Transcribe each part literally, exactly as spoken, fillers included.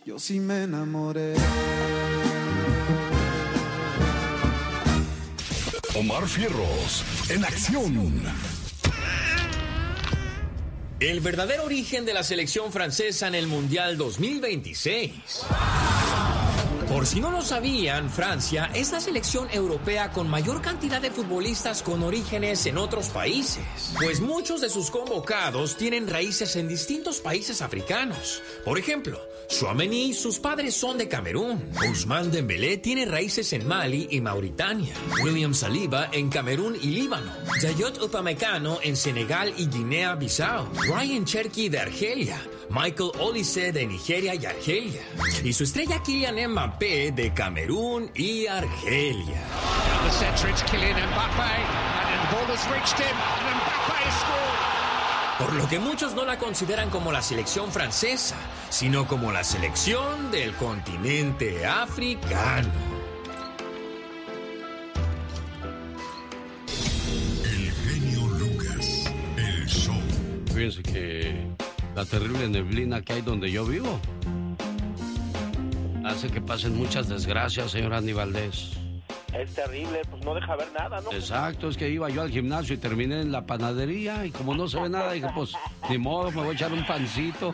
yo sí me enamoré. Omar Fierros, en acción. El verdadero origen de la selección francesa en el Mundial dos mil veintiséis. Por si no lo sabían, Francia es la selección europea con mayor cantidad de futbolistas con orígenes en otros países, pues muchos de sus convocados tienen raíces en distintos países africanos. Por ejemplo, Tchouaméni, sus padres son de Camerún. Ousmane Dembélé tiene raíces en Mali y Mauritania. William Saliba en Camerún y Líbano. Dayot Upamecano en Senegal y Guinea-Bissau. Ryan Cherki de Argelia. Michael Olise de Nigeria y Argelia. Y su estrella Kylian Mbappé de Camerún y Argelia. Por lo que muchos no la consideran como la selección francesa, sino como la selección del continente africano. El genio Lucas, el show. Fíjense que la terrible neblina que hay donde yo vivo hace que pasen muchas desgracias, señor Andy Valdés. Es terrible, pues no deja ver nada, ¿no? Exacto, es que iba yo al gimnasio y terminé en la panadería y como no se ve nada, dije, pues, ni modo, me voy a echar un pancito.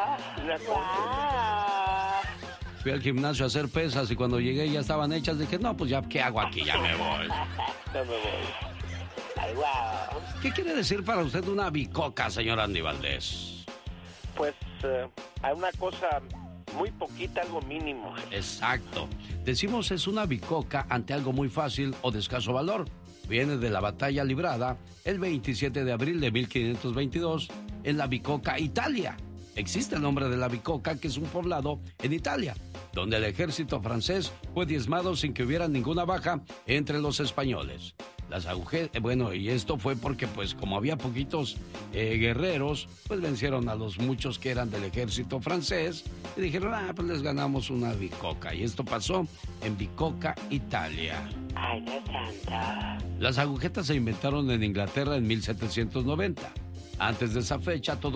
Fui al gimnasio a hacer pesas y cuando llegué ya estaban hechas, dije, no, pues ya, ¿qué hago aquí? Ya me voy. Ya me voy. Ay, wow. ¿Qué quiere decir para usted una bicoca, señor Andy Valdés? Pues eh, hay una cosa muy poquita, algo mínimo. Exacto. Decimos es una bicoca ante algo muy fácil o de escaso valor. Viene de la batalla librada el veintisiete de abril de mil quinientos veintidós en la Bicoca, Italia. Existe el nombre de la Bicoca, que es un poblado en Italia, donde el ejército francés fue diezmado sin que hubiera ninguna baja entre los españoles. Las agujetas, bueno, y esto fue porque pues como había poquitos eh, guerreros, pues vencieron a los muchos que eran del ejército francés y dijeron, ah, pues les ganamos una bicoca. Y esto pasó en Bicoca, Italia. Ay, Dios santo. Las agujetas se inventaron en Inglaterra en mil setecientos noventa. Antes de esa fecha, todo